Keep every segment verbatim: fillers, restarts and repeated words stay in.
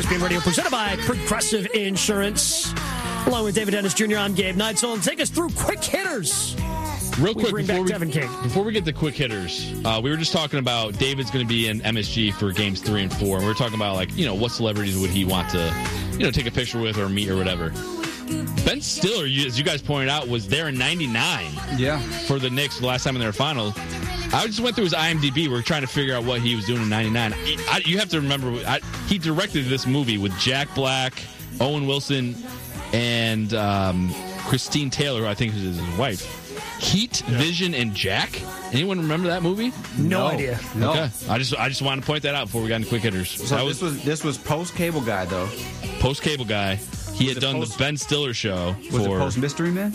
Being Radio presented by Progressive Insurance. Along with David Dennis Junior, I'm Gabe Neitzel. And take us through quick hitters. Real we quick, bring before back we, Devin King. before we get the quick hitters, uh, we were just talking about David's going to be in M S G for games three and four. And we were talking about, like, you know, what celebrities would he want to, you know, take a picture with or meet or whatever. Ben Stiller, as you guys pointed out, was there in ninety-nine Yeah. for the Knicks the last time in their finals. I just went through his IMDb. We we're trying to figure out what he was doing in ninety-nine. I, you have to remember, I, he directed this movie with Jack Black, Owen Wilson, and um, Christine Taylor, who I think is his wife. Heat, yeah. Vision, and Jack. Anyone remember that movie? No, no idea. No. Okay, I just I just wanted to point that out before we got into quick hitters. So that this was, was this was post Cable Guy though. Post Cable Guy. He was had done post, the Ben Stiller show. Was for, it post Mystery Men?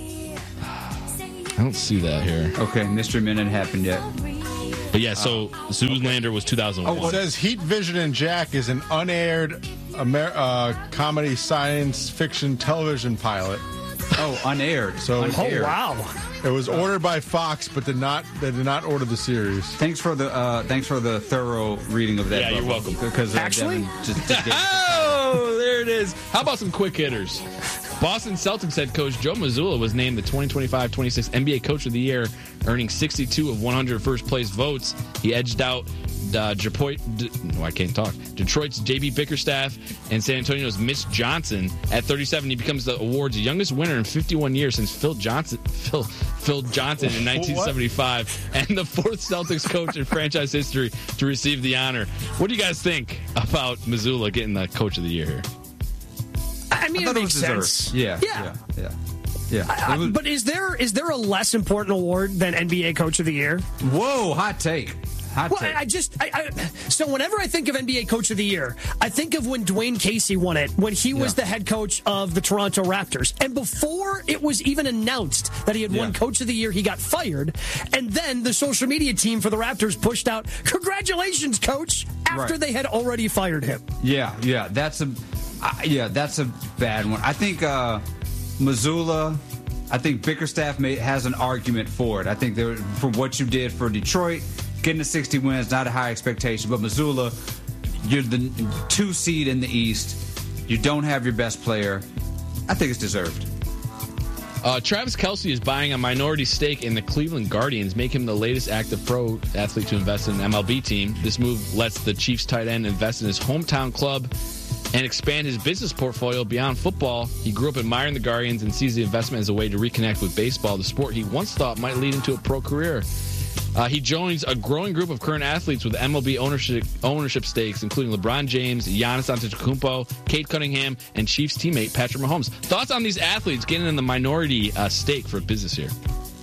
I don't see that here. Okay, Mystery Men hadn't happened yet. But yeah, so uh, Zoolander was two thousand one. Oh, it says Heat, Vision, and Jack is an unaired Amer- uh, comedy science fiction television pilot. Oh, unaired. So unaired. Oh, wow. It was ordered by Fox, but did not they did not order the series. Thanks for the uh, thanks for the thorough reading of that. Yeah, you're welcome. Because uh, actually, just, just oh, there it is. How about some quick hitters? Boston Celtics head coach Joe Mazzulla was named the twenty twenty-five twenty-six N B A Coach of the Year, earning sixty-two of one hundred first place votes. He edged out uh, Detroit, D- no, I can't talk. Detroit's J B Bickerstaff and San Antonio's Mitch Johnson at thirty-seven. He becomes the award's youngest winner in fifty-one years since Phil Johnson, Phil, Phil Johnson in nineteen seventy-five, and the fourth Celtics coach in franchise history to receive the honor. What do you guys think about Mazzulla getting the Coach of the Year here? I mean, I it makes it sense. Yeah, Yeah. yeah, yeah. yeah. I, was, but is there is there a less important award than N B A Coach of the Year? Whoa, hot take. Hot Well, take. I, I just I, I, so whenever I think of N B A Coach of the Year, I think of when Dwayne Casey won it when he was Yeah. the head coach of the Toronto Raptors, and before it was even announced that he had won Yeah. Coach of the Year, he got fired, and then the social media team for the Raptors pushed out "Congratulations, Coach!" after Right. they had already fired him. Yeah, yeah, that's a, uh, yeah, that's a bad one. I think uh, Mazzulla, I think Bickerstaff may, has an argument for it. I think there, for what you did for Detroit, getting to sixty wins, not a high expectation. But Mazzulla, you're the two seed in the East. You don't have your best player. I think it's deserved. Uh, Travis Kelce is buying a minority stake in the Cleveland Guardians, making him the latest active pro athlete to invest in an M L B team. This move lets the Chiefs tight end invest in his hometown club and expand his business portfolio beyond football. He grew up admiring the Guardians and sees the investment as a way to reconnect with baseball, the sport he once thought might lead into a pro career. Uh, he joins a growing group of current athletes with M L B ownership ownership stakes, including LeBron James, Giannis Antetokounmpo, Kate Cunningham, and Chiefs teammate Patrick Mahomes. Thoughts on these athletes getting in the minority uh, stake for business here?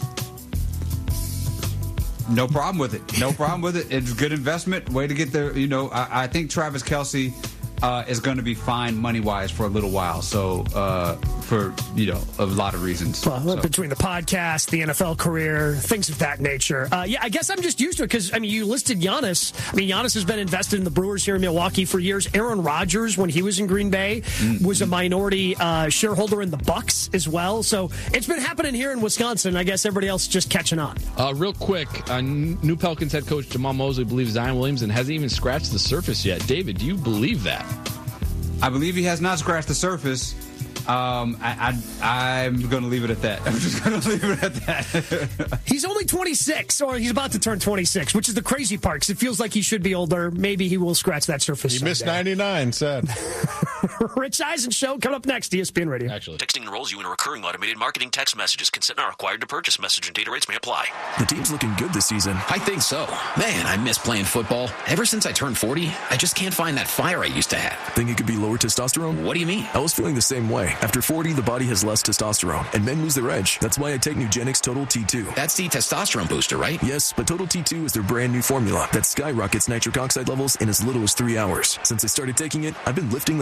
No problem with it. No problem with it. It's a good investment. Way to get there. You know, I, I think Travis Kelce uh, is going to be fine money-wise for a little while. So, uh, for, you know, a lot of reasons. Well, so. Between the podcast, the N F L career, things of that nature. Uh, yeah, I guess I'm just used to it because, I mean, you listed Giannis. I mean, Giannis has been invested in the Brewers here in Milwaukee for years. Aaron Rodgers, when he was in Green Bay, mm-hmm. was a minority uh, shareholder in the Bucks as well. So it's been happening here in Wisconsin. I guess everybody else is just catching on. Uh, real quick, uh, new Pelicans head coach Jamal Mosley believes Zion Williamson hasn't even scratched the surface yet. David, do you believe that? I believe he has not scratched the surface. Um, I, I, I'm going to leave it at that. I'm just going to leave it at that. He's only twenty-six, or he's about to turn twenty-six, which is the crazy part, because it feels like he should be older. Maybe he will scratch that surface. He someday. missed ninety-nine, said. Rich Eisen Show coming up next, E S P N Radio. Actually, texting enrolls you in a recurring automated marketing text messages. Consent not required to purchase. Message and data rates may apply. The team's looking good this season. I think so. Man, I miss playing football. Ever since I turned forty, I just can't find that fire I used to have. Think it could be lower testosterone? What do you mean? I was feeling the same way. After forty, the body has less testosterone, and men lose their edge. That's why I take Nugenix Total T two. That's the testosterone booster, right? Yes, but Total T two is their brand new formula that skyrockets nitric oxide levels in as little as three hours. Since I started taking it, I've been lifting like when we played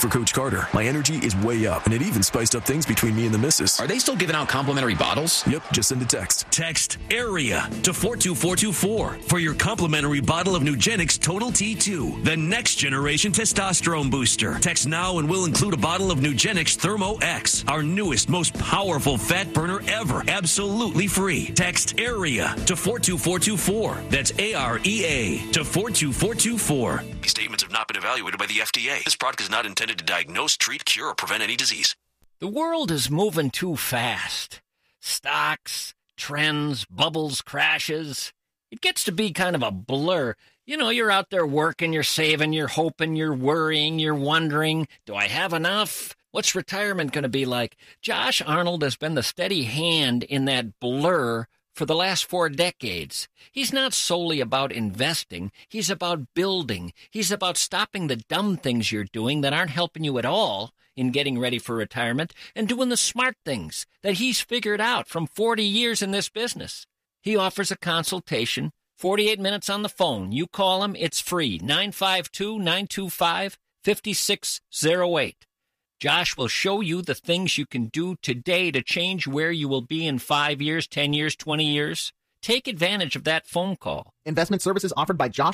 for Coach Carter, my energy is way up, and it even spiced up things between me and the missus. Are they still giving out complimentary bottles? Yep, just send a text. Text AREA to four two four two four for your complimentary bottle of Nugenix Total T two, the next generation testosterone booster. Text now and we'll include a bottle of Nugenix Thermo X, our newest, most powerful fat burner ever, absolutely free. Text AREA to four two four two four. That's A R E A to four two four two four. These statements have not been evaluated by the F D A. This product is not intended to diagnose, treat, cure, or prevent any disease. The world is moving too fast. Stocks, trends, bubbles, crashes. It gets to be kind of a blur. You know, you're out there working, you're saving, you're hoping, you're worrying, you're wondering, do I have enough? What's retirement going to be like? Josh Arnold has been the steady hand in that blur for the last four decades. He's not solely about investing. He's about building. He's about stopping the dumb things you're doing that aren't helping you at all in getting ready for retirement and doing the smart things that he's figured out from forty years in this business. He offers a consultation, forty-eight minutes on the phone. You call him, it's free, nine five two, nine two five, five six zero eight. Josh will show you the things you can do today to change where you will be in five years, ten years, twenty years. Take advantage of that phone call. Investment services offered by Josh